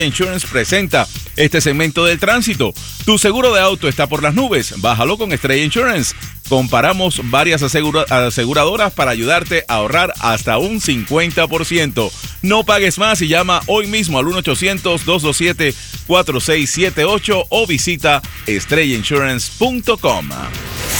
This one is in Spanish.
Insurance presenta este segmento del tránsito. Tu seguro de auto está por las nubes. Bájalo con Estrella Insurance. Comparamos varias aseguradoras para ayudarte a ahorrar hasta un 50%. No pagues más y llama hoy mismo al 1-800-227-4678 o visita estrellainsurance.com.